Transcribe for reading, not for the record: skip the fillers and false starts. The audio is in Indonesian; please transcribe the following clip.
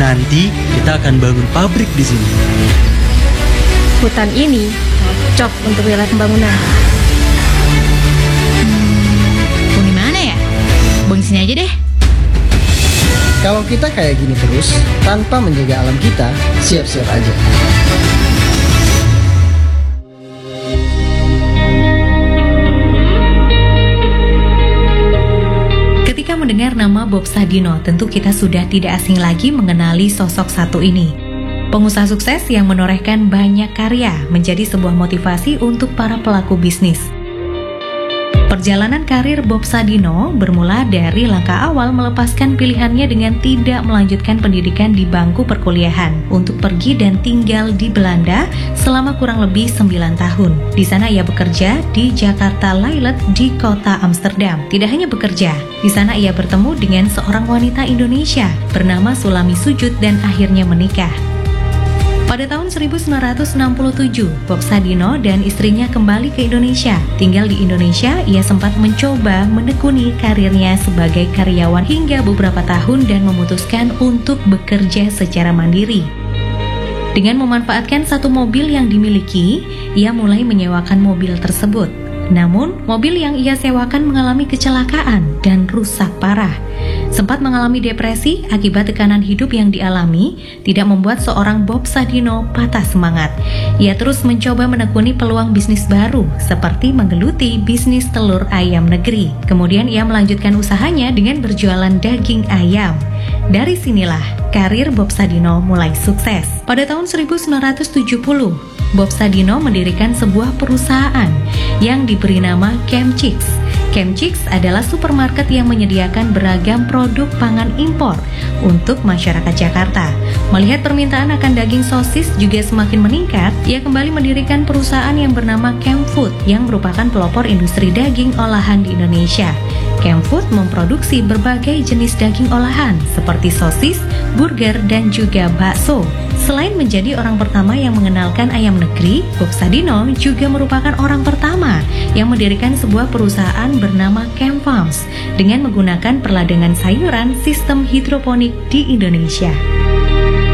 Nanti kita akan bangun pabrik di sini. Hutan ini cocok untuk wilayah pembangunan. Di mana ya? Bang sini aja deh. Kalau kita kayak gini terus, tanpa menjaga alam kita, siap-siap aja. Ketika mendengar nama Bob Sadino, tentu kita sudah tidak asing lagi mengenali sosok satu ini. Pengusaha sukses yang menorehkan banyak karya menjadi sebuah motivasi untuk para pelaku bisnis. Perjalanan karir Bob Sadino bermula dari langkah awal melepaskan pilihannya dengan tidak melanjutkan pendidikan di bangku perkuliahan untuk pergi dan tinggal di Belanda selama kurang lebih 9 tahun. Di sana ia bekerja di Jakarta Leyland di kota Amsterdam. Tidak hanya bekerja, di sana ia bertemu dengan seorang wanita Indonesia bernama Sulami Sujud dan akhirnya menikah. Pada tahun 1967, Bob Sadino dan istrinya kembali ke Indonesia. Tinggal di Indonesia, ia sempat mencoba menekuni karirnya sebagai karyawan hingga beberapa tahun dan memutuskan untuk bekerja secara mandiri. Dengan memanfaatkan satu mobil yang dimiliki, ia mulai menyewakan mobil tersebut. Namun, mobil yang ia sewakan mengalami kecelakaan dan rusak parah. Sempat mengalami depresi akibat tekanan hidup yang dialami, tidak membuat seorang Bob Sadino patah semangat. Ia terus mencoba menekuni peluang bisnis baru, seperti menggeluti bisnis telur ayam negeri. Kemudian ia melanjutkan usahanya dengan berjualan daging ayam. Dari sinilah karir Bob Sadino mulai sukses. Pada tahun 1970, Bob Sadino mendirikan sebuah perusahaan yang diberi nama Chemchicks. Chemchicks adalah supermarket yang menyediakan beragam produk pangan impor untuk masyarakat Jakarta. Melihat permintaan akan daging sosis juga semakin meningkat, ia kembali mendirikan perusahaan yang bernama Chemfood yang merupakan pelopor industri daging olahan di Indonesia. Chemfood memproduksi berbagai jenis daging olahan seperti sosis, burger, dan juga bakso. Selain menjadi orang pertama yang mengenalkan ayam negeri, Bob Sadino juga merupakan orang pertama yang mendirikan sebuah perusahaan bernama Chem Farms dengan menggunakan perladangan sayuran sistem hidroponik di Indonesia.